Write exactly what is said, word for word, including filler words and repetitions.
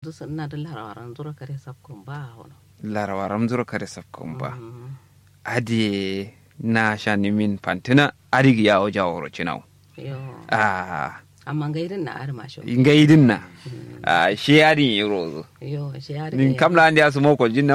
du sunna da larawaran zura kare sabkon ba hono larawaram zura kare sabkon ba adi na shani min pantina adi ya o jaworo cinaw yo ah amma gaidin na arma sho gaidin na ah shi adi yoro yo shi adi nin kamla andi asu mo ko jinna